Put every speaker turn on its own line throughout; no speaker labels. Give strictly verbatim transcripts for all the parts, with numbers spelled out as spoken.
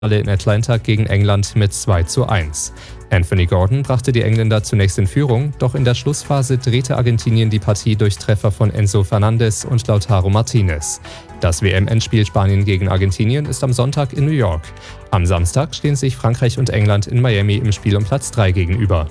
in Atlanta gegen England mit zwei zu eins. Anthony Gordon brachte die Engländer zunächst in Führung, doch in der Schlussphase drehte Argentinien die Partie durch Treffer von Enzo Fernandez und Lautaro Martinez. Das W M-Endspiel Spanien gegen Argentinien ist am Sonntag in New York. Am Samstag stehen sich Frankreich und England in Miami im Spiel um Platz drei gegenüber.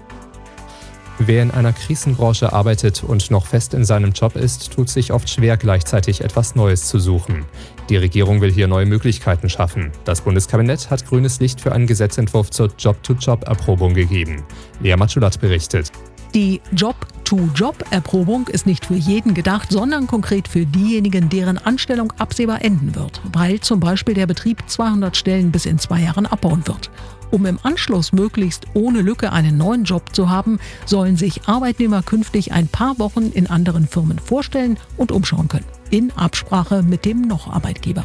Wer in einer Krisenbranche arbeitet und noch fest in seinem Job ist, tut sich oft schwer, gleichzeitig etwas Neues zu suchen. Die Regierung will hier neue Möglichkeiten schaffen. Das Bundeskabinett hat grünes Licht für einen Gesetzentwurf zur Job-to-Job-Erprobung gegeben. Lea Matschulat berichtet.
Die Job-to-Job-Erprobung ist nicht für jeden gedacht, sondern konkret für diejenigen, deren Anstellung absehbar enden wird, weil zum Beispiel der Betrieb zweihundert Stellen bis in zwei Jahren abbauen wird. Um im Anschluss möglichst ohne Lücke einen neuen Job zu haben, sollen sich Arbeitnehmer künftig ein paar Wochen in anderen Firmen vorstellen und umschauen können, in Absprache mit dem Noch-Arbeitgeber.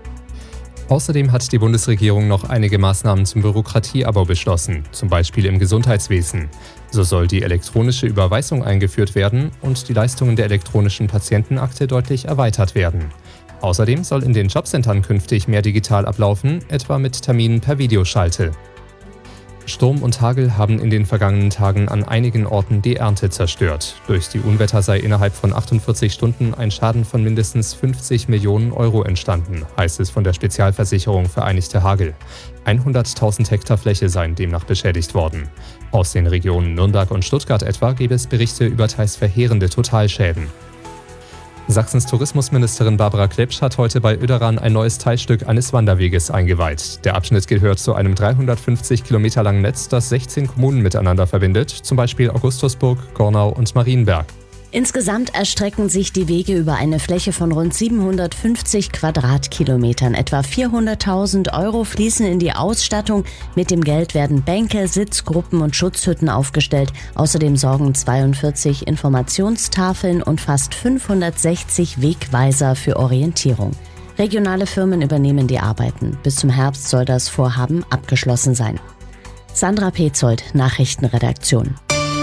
Außerdem hat die Bundesregierung noch einige Maßnahmen zum Bürokratieabbau beschlossen, zum Beispiel im Gesundheitswesen. So soll die elektronische Überweisung eingeführt werden und die Leistungen der elektronischen Patientenakte deutlich erweitert werden. Außerdem soll in den Jobcentern künftig mehr digital ablaufen, etwa mit Terminen per Videoschalte. Sturm und Hagel haben in den vergangenen Tagen an einigen Orten die Ernte zerstört. Durch die Unwetter sei innerhalb von achtundvierzig Stunden ein Schaden von mindestens fünfzig Millionen Euro entstanden, heißt es von der Spezialversicherung Vereinigte Hagel. hunderttausend Hektar Fläche seien demnach beschädigt worden. Aus den Regionen Nürnberg und Stuttgart etwa gäbe es Berichte über teils verheerende Totalschäden. Sachsens Tourismusministerin Barbara Klepsch hat heute bei Oederan ein neues Teilstück eines Wanderweges eingeweiht. Der Abschnitt gehört zu einem dreihundertfünfzig Kilometer langen Netz, das sechzehn Kommunen miteinander verbindet, zum Beispiel Augustusburg, Gornau und Marienberg.
Insgesamt erstrecken sich die Wege über eine Fläche von rund siebenhundertfünfzig Quadratkilometern. Etwa vierhunderttausend Euro fließen in die Ausstattung. Mit dem Geld werden Bänke, Sitzgruppen und Schutzhütten aufgestellt. Außerdem sorgen zweiundvierzig Informationstafeln und fast fünfhundertsechzig Wegweiser für Orientierung. Regionale Firmen übernehmen die Arbeiten. Bis zum Herbst soll das Vorhaben abgeschlossen sein. Sandra Petzold, Nachrichtenredaktion.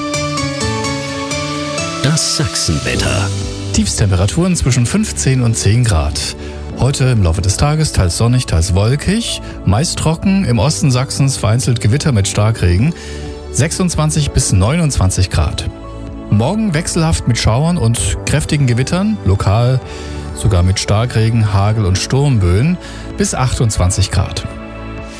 Das Sachsenwetter.
Tiefstemperaturen zwischen fünfzehn und zehn Grad. Heute im Laufe des Tages teils sonnig, teils wolkig, meist trocken, im Osten Sachsens vereinzelt Gewitter mit Starkregen, sechsundzwanzig bis neunundzwanzig Grad. Morgen wechselhaft mit Schauern und kräftigen Gewittern, lokal sogar mit Starkregen, Hagel und Sturmböen bis achtundzwanzig Grad.